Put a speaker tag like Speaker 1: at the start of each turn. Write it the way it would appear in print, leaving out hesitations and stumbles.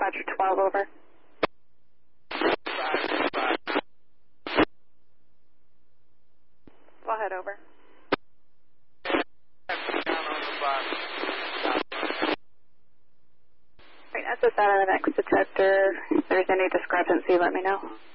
Speaker 1: Dispatcher 12, over. Go ahead, over. Right, SS out of the next detector. If there's any discrepancy, let me know.